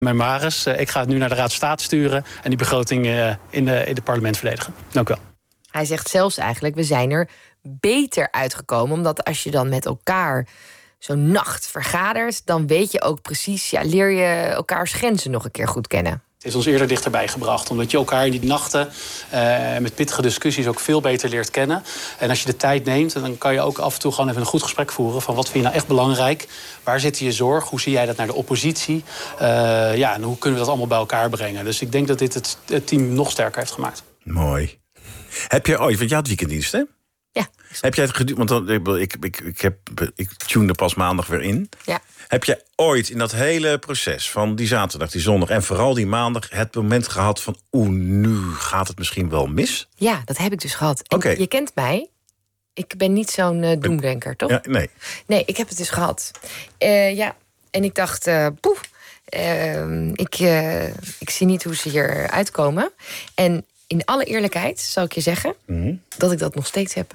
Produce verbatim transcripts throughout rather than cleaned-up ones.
Mijn Maris, ik ga het nu naar de Raad van State sturen en die begroting in de, in het parlement verdedigen. Dank u wel. Hij zegt zelfs eigenlijk, we zijn er beter uitgekomen. Omdat als je dan met elkaar zo'n nacht vergadert, dan weet je ook precies, ja, leer je elkaars grenzen nog een keer goed kennen. Het is ons eerder dichterbij gebracht, omdat je elkaar in die nachten uh, met pittige discussies ook veel beter leert kennen. En als je de tijd neemt, dan kan je ook af en toe gewoon even een goed gesprek voeren van wat vind je nou echt belangrijk, waar zit je zorg, hoe zie jij dat naar de oppositie, uh, ja, en hoe kunnen we dat allemaal bij elkaar brengen. Dus ik denk dat dit het, het team nog sterker heeft gemaakt. Mooi. Heb je ooit, want je had weekenddienst, hè? Ja. Heb jij het geduurd? Want ik, ik, ik, ik, heb, ik tune pas maandag weer in. Ja. Heb je ooit in dat hele proces van die zaterdag, die zondag en vooral die maandag het moment gehad van oeh, nu gaat het misschien wel mis? Ja, dat heb ik dus gehad. En okay. Je kent mij. Ik ben niet zo'n uh, doemdenker, toch? Ja, nee. Nee, ik heb het dus gehad. Uh, ja, en ik dacht, uh, poef, uh, ik, uh, ik zie niet hoe ze hier uitkomen. En in alle eerlijkheid zal ik je zeggen mm-hmm. dat ik dat nog steeds heb.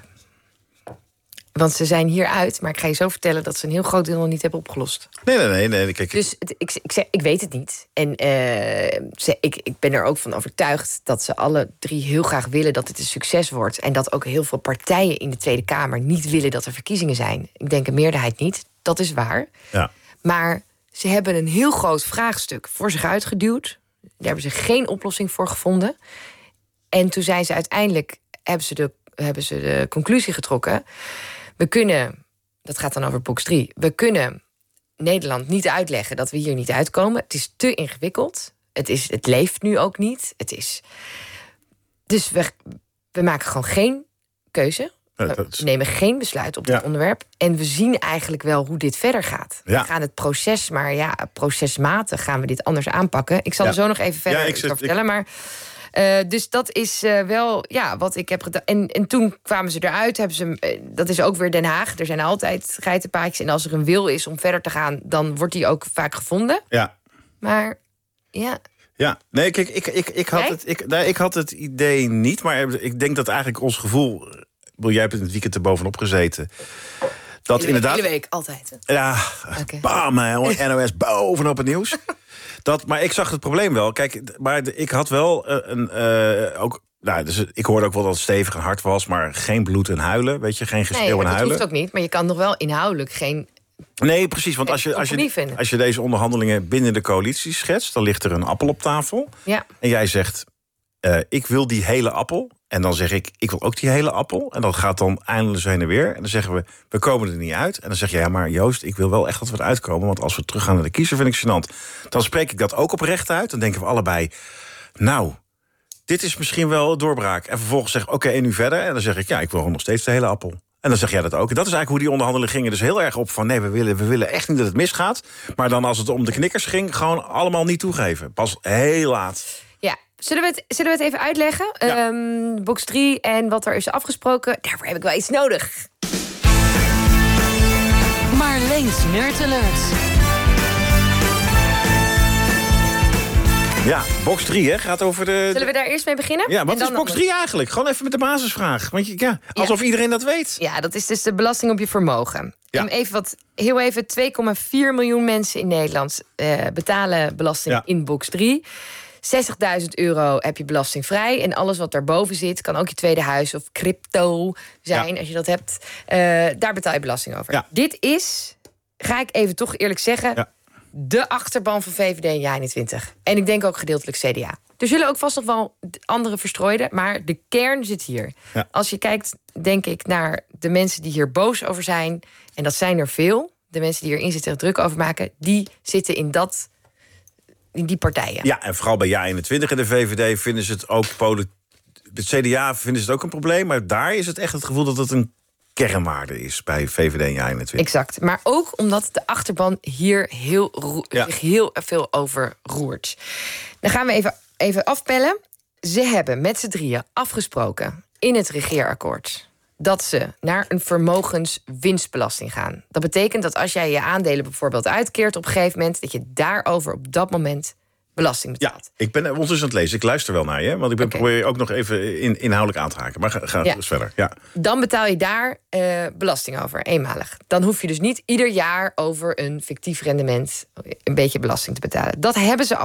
Want ze zijn hieruit, maar ik ga je zo vertellen dat ze een heel groot deel nog niet hebben opgelost. Nee, nee, nee. nee kijk, dus het, ik, ik, zeg, ik weet het niet. En uh, ze, ik, ik ben er ook van overtuigd dat ze alle drie heel graag willen dat het een succes wordt. En dat ook heel veel partijen in de Tweede Kamer niet willen dat er verkiezingen zijn. Ik denk een meerderheid niet. Dat is waar. Ja. Maar ze hebben een heel groot vraagstuk voor zich uitgeduwd. Daar hebben ze geen oplossing voor gevonden. En toen zijn ze uiteindelijk, hebben ze de, hebben ze de conclusie getrokken. We kunnen, dat gaat dan over box drie... we kunnen Nederland niet uitleggen dat we hier niet uitkomen. Het is te ingewikkeld. Het, is, het leeft nu ook niet. Het is, dus we, we maken gewoon geen keuze. We nemen geen besluit op dit ja. onderwerp. En we zien eigenlijk wel hoe dit verder gaat. Ja. We gaan het proces, maar ja, procesmatig gaan we dit anders aanpakken. Ik zal ja. er zo nog even verder ja, over vertellen, ik... maar... Uh, dus dat is uh, wel ja, wat ik heb gedaan. En, en toen kwamen ze eruit. Hebben ze, uh, dat is ook weer Den Haag. Er zijn altijd geitenpaadjes. En als er een wil is om verder te gaan, dan wordt die ook vaak gevonden. Ja. Maar ja. Ja, nee, kijk, ik, ik, ik, had het, ik, nee, ik had het idee niet. Maar ik denk dat eigenlijk ons gevoel... Jij hebt in het weekend er bovenop gezeten. Dat hele, inderdaad. Hele week, altijd. Ja, okay. Bam, N O S bovenop het nieuws. Dat, maar ik zag het probleem wel. Kijk, maar de, ik had wel uh, een... Uh, ook, nou, dus ik hoorde ook wel dat het stevig en hard was... maar geen bloed en huilen, weet je, geen geschreeuw nee, en huilen. dat hoeft ook niet, maar je kan nog wel inhoudelijk geen... Nee, precies, want als je, als, je, als je deze onderhandelingen binnen de coalitie schetst... dan ligt er een appel op tafel. Ja. En jij zegt, uh, ik wil die hele appel... En dan zeg ik, ik wil ook die hele appel. En dat gaat dan eindeloos heen en weer. En dan zeggen we, we komen er niet uit. En dan zeg je, ja, maar Joost, ik wil wel echt dat we eruit komen. Want als we teruggaan naar de kiezer, vind ik gênant. Dan spreek ik dat ook oprecht uit. Dan denken we allebei, nou, dit is misschien wel een doorbraak. En vervolgens zeg ik, oké, okay, en nu verder? En dan zeg ik, ja, ik wil gewoon nog steeds de hele appel. En dan zeg jij dat ook. En dat is eigenlijk hoe die onderhandelingen gingen. Dus heel erg op van, nee, we willen, we willen echt niet dat het misgaat. Maar dan als het om de knikkers ging, gewoon allemaal niet toegeven. Pas heel laat. Ja. Zullen we, het, zullen we het even uitleggen? Ja. Um, box drie en wat er is afgesproken. Daarvoor heb ik wel iets nodig. Marleen Smeertelers. Ja, box drie, hè? Gaat over de... Zullen we daar eerst mee beginnen? Ja, wat is box drie eigenlijk? Gewoon even met de basisvraag. Want je, ja, alsof ja. iedereen dat weet. Ja, dat is dus de belasting op je vermogen. Ja. En even wat, heel even, twee komma vier miljoen mensen in Nederland uh, betalen belasting ja. in box drie. zestigduizend euro heb je belastingvrij. En alles wat daarboven zit, kan ook je tweede huis of crypto zijn, ja. als je dat hebt. Uh, daar betaal je belasting over. Ja. Dit is, ga ik even toch eerlijk zeggen, ja. de achterban van V V D en J eenentwintig. En ik denk ook gedeeltelijk C D A. Er zullen ook vast nog wel andere verstrooiden, maar de kern zit hier. Ja. Als je kijkt, denk ik, naar de mensen die hier boos over zijn, en dat zijn er veel, de mensen die hierin zitten druk over maken, die zitten in dat... in die partijen. Ja, en vooral bij J eenentwintig en de V V D vinden ze het ook politiek. Het C D A vinden ze het ook een probleem, maar daar is het echt het gevoel dat het een kernwaarde is bij V V D en J eenentwintig. Exact, maar ook omdat de achterban hier heel ro- ja. zich heel veel over roert. Dan gaan we even, even afpellen. Ze hebben met z'n drieën afgesproken in het regeerakkoord dat ze naar een vermogenswinstbelasting gaan. Dat betekent dat als jij je aandelen bijvoorbeeld uitkeert op een gegeven moment, dat je daarover op dat moment belasting betaalt. Ja, ik ben ondertussen aan het lezen. Ik luister wel naar je, want ik ben okay. probeer je ook nog even in, inhoudelijk aan te haken. Maar ga, ga ja. dus verder. Ja. Dan betaal je daar uh, belasting over, eenmalig. Dan hoef je dus niet ieder jaar over een fictief rendement een beetje belasting te betalen. Dat hebben ze